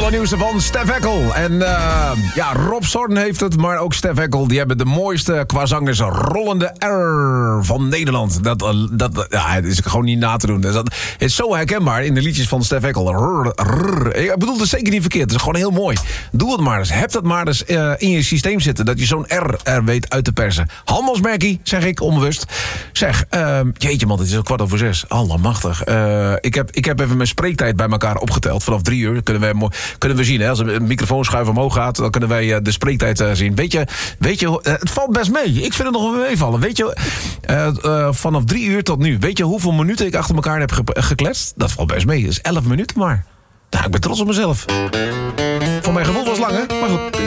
allernieuwste van Stef Eckel. En Rob Zorn heeft het, maar ook Stef Eckel. Die hebben de mooiste qua zangers rollende R van Nederland. Het is gewoon niet na te doen. Het is zo herkenbaar in de liedjes van Stef Eckel. Ik bedoel het zeker niet verkeerd. Het is gewoon heel mooi. Doe het maar eens. Heb dat maar eens in je systeem zitten. Dat je zo'n R er weet uit te persen. Handelsmerkie, zeg ik onbewust. Zeg, jeetje man, het is al 5:15. Allemachtig. Ik heb even mijn spreektijd bij elkaar opgeteld. Vanaf 3 uur kunnen we zien. Hè, als een microfoonschuif omhoog gaat, dan kunnen wij de spreektijd zien. Weet je, het valt best mee. Ik vind het nog wel meevallen. Weet je, vanaf 3 uur tot nu. Weet je hoeveel minuten ik achter elkaar heb gekletst? Dat valt best mee. Dat is 11 minuten maar. Nou, ik ben trots op mezelf. Voor mijn gevoel was het lang, hè? Maar goed.